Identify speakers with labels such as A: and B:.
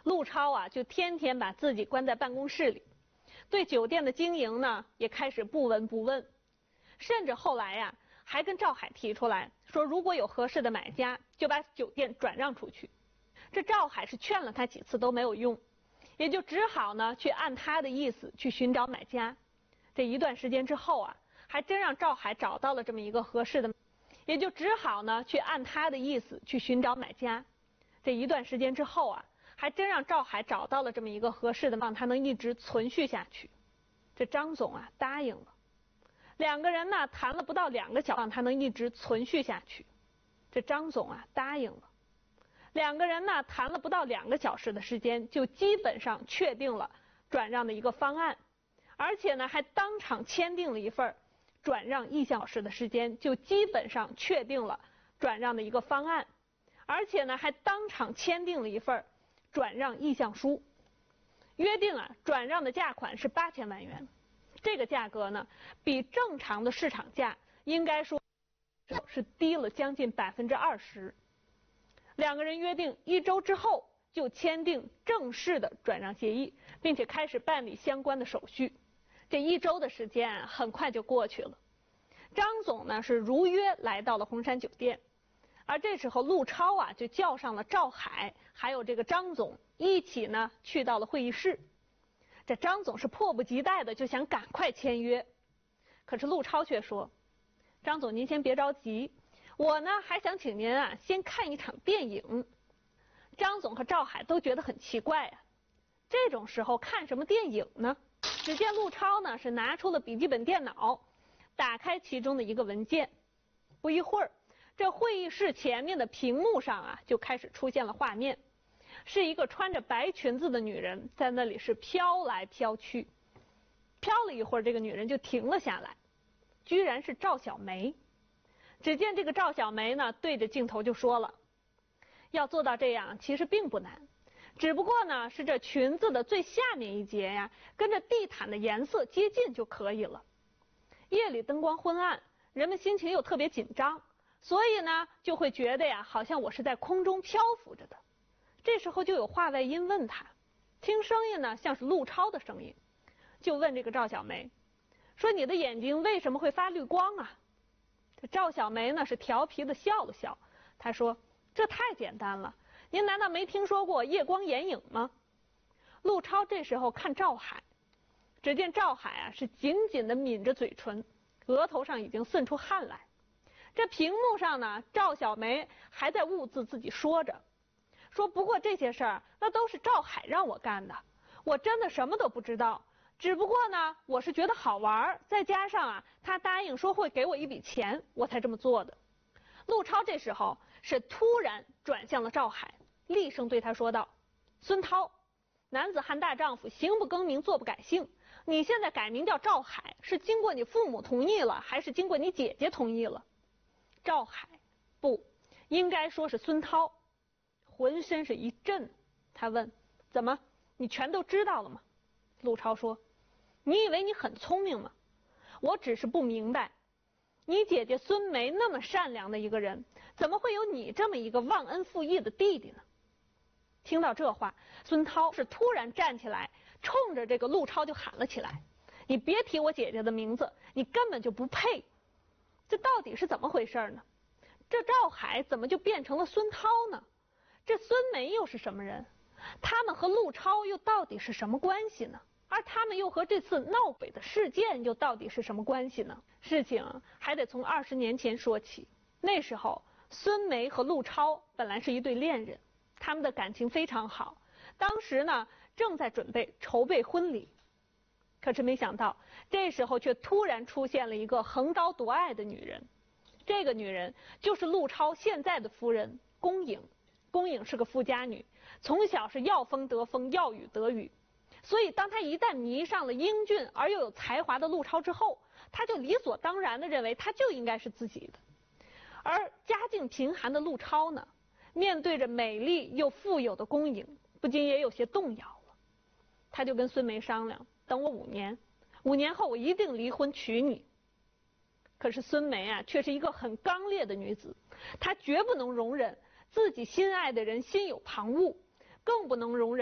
A: 陆超啊就天天把自己关在办公室里，对酒店的经营呢也开始不闻不问，甚至后来呀还跟赵海提出来说，如果有合适的买家，就把酒店转让出去。这赵海是劝了他几次都没有用，也就只好呢去按他的意思去寻找买家。这一段时间之后啊，还真让赵海找到了这么一个合适的，也就只好呢去按他的意思去寻找买家。这一段时间之后啊，还真让赵海找到了这么一个合适的，让他能一直存续下去。这张总啊答应了，两个人呢谈了不到2个小时，让他能一直存续下去。这张总啊答应了，两个人呢谈了不到2个小时的时间，就基本上确定了转让的一个方案，而且呢还当场签订了一份转让意向书的时间，就基本上确定了转让的一个方案，而且呢还当场签订了一份转让意向书，约定啊转让的价款是8000万元。这个价格呢比正常的市场价应该说是低了将近20%。两个人约定1周之后就签订正式的转让协议，并且开始办理相关的手续。这1周的时间很快就过去了。张总呢是如约来到了红山酒店，而这时候陆超啊就叫上了赵海还有这个张总一起呢去到了会议室。这张总是迫不及待的就想赶快签约，可是陆超却说，张总您先别着急，我呢还想请您啊先看一场电影。张总和赵海都觉得很奇怪啊，这种时候看什么电影呢？只见陆超呢是拿出了笔记本电脑，打开其中的一个文件。不一会儿，这会议室前面的屏幕上啊就开始出现了画面，是一个穿着白裙子的女人在那里是飘来飘去。飘了一会儿，这个女人就停了下来，居然是赵小梅。只见这个赵小梅呢对着镜头就说了，要做到这样其实并不难，只不过呢是这裙子的最下面一截呀跟着地毯的颜色接近就可以了。夜里灯光昏暗，人们心情又特别紧张，所以呢就会觉得呀好像我是在空中漂浮着的。这时候就有话外音问他，听声音呢像是陆超的声音，就问这个赵小梅说，你的眼睛为什么会发绿光啊？这赵小梅呢是调皮的笑了笑，她说，这太简单了，您难道没听说过夜光眼影吗？陆超这时候看赵海，只见赵海啊是紧紧地抿着嘴唇，额头上已经渗出汗来。这屏幕上呢，赵小梅还在兀自自己说着，说不过这些事儿那都是赵海让我干的，我真的什么都不知道，只不过呢我是觉得好玩，再加上啊他答应说会给我一笔钱，我才这么做的。陆超这时候是突然转向了赵海，厉声对他说道，孙涛，男子汉大丈夫，行不更名，坐不改姓，你现在改名叫赵海，是经过你父母同意了，还是经过你姐姐同意了？赵海，不，应该说是孙涛。浑身是一震，他问，怎么，你全都知道了吗？陆超说，你以为你很聪明吗？我只是不明白，你姐姐孙梅那么善良的一个人，怎么会有你这么一个忘恩负义的弟弟呢？听到这话，孙涛是突然站起来，冲着这个陆超就喊了起来，你别提我姐姐的名字，你根本就不配。这到底是怎么回事呢？这赵海怎么就变成了孙涛呢？这孙梅又是什么人？他们和陆超又到底是什么关系呢？而他们又和这次闹北的事件又到底是什么关系呢？事情还得从20年前说起。那时候孙梅和陆超本来是一对恋人，他们的感情非常好，当时呢正在准备筹备婚礼。可是没想到这时候却突然出现了一个横刀夺爱的女人，这个女人就是陆超现在的夫人龚颖。龚颖是个富家女，从小是要风得风，要雨得雨，所以当她一旦迷上了英俊而又有才华的陆超之后，她就理所当然地认为他就应该是自己的。而家境贫寒的陆超呢，面对着美丽又富有的龚颖，不禁也有些动摇了。他就跟孙梅商量，等我5年，5年后我一定离婚娶你。可是孙梅啊，却是一个很刚烈的女子，她绝不能容忍自己心爱的人心有旁骛，更不能容忍